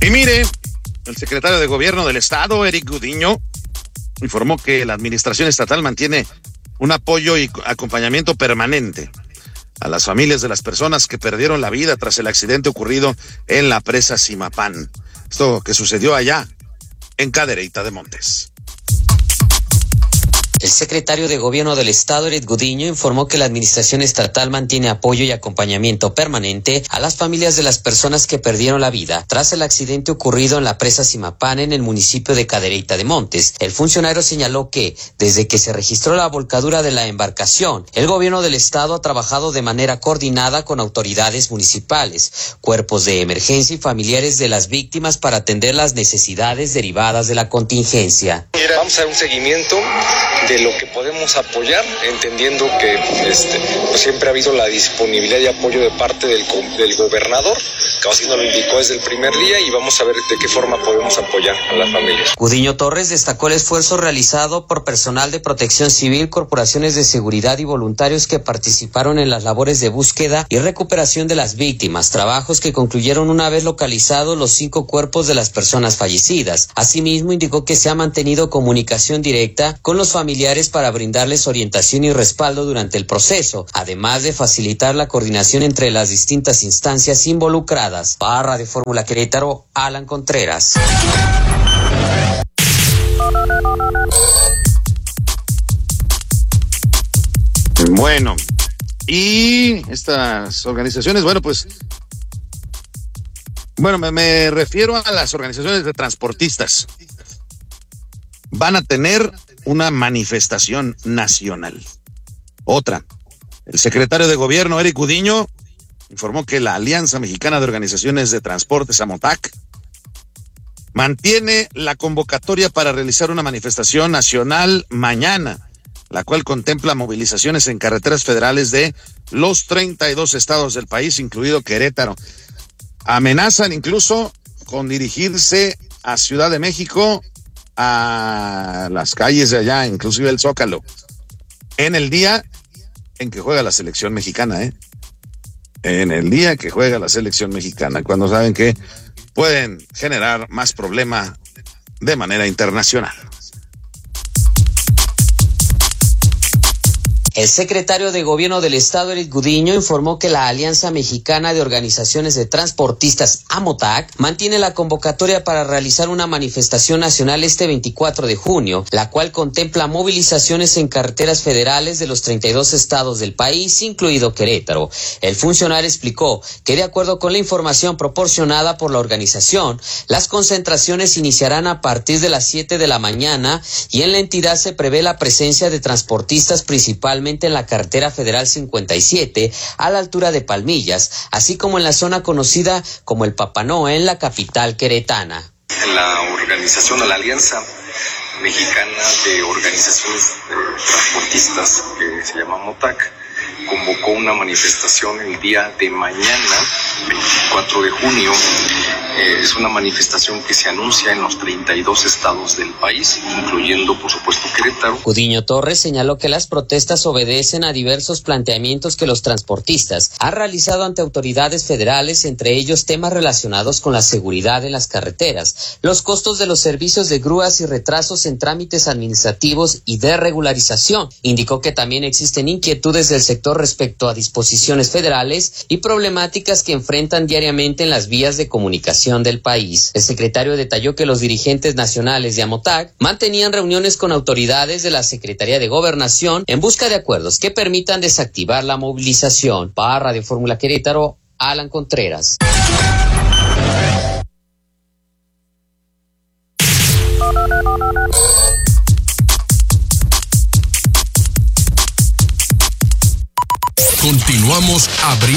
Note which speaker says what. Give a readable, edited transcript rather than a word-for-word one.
Speaker 1: Y mire, el secretario de Gobierno del Estado, Eric Gudiño, informó que la administración estatal mantiene un apoyo y acompañamiento permanente a las familias de las personas que perdieron la vida tras el accidente ocurrido en la presa Zimapán. Esto que sucedió allá, en Cadereyta de Montes.
Speaker 2: El secretario de Gobierno del Estado, Eric Gudiño, informó que la administración estatal mantiene apoyo y acompañamiento permanente a las familias de las personas que perdieron la vida tras el accidente ocurrido en la presa Zimapán en el municipio de Cadereyta de Montes. El funcionario señaló que, desde que se registró la volcadura de la embarcación, el Gobierno del Estado ha trabajado de manera coordinada con autoridades municipales, cuerpos de emergencia y familiares de las víctimas para atender las necesidades derivadas de la contingencia.
Speaker 3: Vamos a dar un seguimiento de lo que podemos apoyar, entendiendo que pues siempre ha habido la disponibilidad y apoyo de parte del gobernador, que así nos lo indicó desde el primer día, y vamos a ver de qué forma podemos apoyar a las familias.
Speaker 2: Gudiño Torres destacó el esfuerzo realizado por personal de protección civil, corporaciones de seguridad y voluntarios que participaron en las labores de búsqueda y recuperación de las víctimas, trabajos que concluyeron una vez localizados los 5 cuerpos de las personas fallecidas. Asimismo, indicó que se ha mantenido comunicación directa con los familiares para brindarles orientación y respaldo durante el proceso, además de facilitar la coordinación entre las distintas instancias involucradas. Para Radio Fórmula Querétaro, Alan Contreras.
Speaker 1: Bueno, y estas organizaciones, me refiero a las organizaciones de transportistas. Van a tener una manifestación nacional. Otra. El secretario de Gobierno, Eric Gudiño, informó que la Alianza Mexicana de Organizaciones de Transportes, AMOTAC, mantiene la convocatoria para realizar una manifestación nacional mañana, la cual contempla movilizaciones en carreteras federales de los 32 estados del país, incluido Querétaro. Amenazan incluso con dirigirse a Ciudad de México, a las calles de allá, inclusive el Zócalo, en el día en que juega la selección mexicana, en el día que juega la selección mexicana, cuando saben que pueden generar más problema de manera internacional.
Speaker 2: El secretario de Gobierno del Estado, Eric Gudiño, informó que la Alianza Mexicana de Organizaciones de Transportistas, AMOTAC, mantiene la convocatoria para realizar una manifestación nacional este 24 de junio, la cual contempla movilizaciones en carreteras federales de los 32 estados del país, incluido Querétaro. El funcionario explicó que, de acuerdo con la información proporcionada por la organización, las concentraciones iniciarán a partir de las 7 de la mañana y en la entidad se prevé la presencia de transportistas principalmente en la carretera federal 57 a la altura de Palmillas, así como en la zona conocida como el Papanoa en la capital queretana.
Speaker 3: La organización o la Alianza Mexicana de Organizaciones Transportistas, que se llama AMOTAC, convocó una manifestación el día de mañana, 24 de junio. Es una manifestación que se anuncia en los 32 estados del país, incluyendo, por supuesto, Querétaro.
Speaker 2: Gudiño Torres señaló que las protestas obedecen a diversos planteamientos que los transportistas han realizado ante autoridades federales, entre ellos temas relacionados con la seguridad en las carreteras, los costos de los servicios de grúas y retrasos en trámites administrativos y de regularización. Indicó que también existen inquietudes del sector respecto a disposiciones federales y problemáticas que enfrentan diariamente en las vías de comunicación del país. El secretario detalló que los dirigentes nacionales de AMOTAC mantenían reuniones con autoridades de la Secretaría de Gobernación en busca de acuerdos que permitan desactivar la movilización. Para Radio Fórmula Querétaro, Alan Contreras.
Speaker 4: Continuamos abriendo